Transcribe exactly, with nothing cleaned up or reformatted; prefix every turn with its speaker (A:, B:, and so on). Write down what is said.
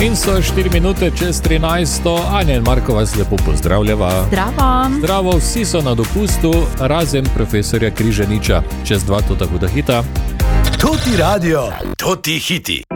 A: In so štiri minute čez trinajsto, Anja in Marko vas lepo pozdravljava.
B: Zdravo.
A: Zdravo, vsi so na dopustu, razen profesorja Križaniča. Čez dva to tako da hita.
C: To ti radio, to ti hiti.